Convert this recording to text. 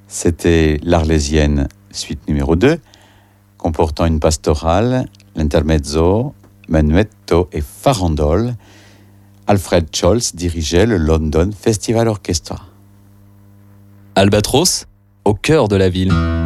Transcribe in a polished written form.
C'était l'Arlésienne, suite numéro 2, comportant une pastorale, l'intermezzo, menuetto et farandole. Alfred Scholz dirigeait le London Festival Orchestra. Albatros, au cœur de la ville.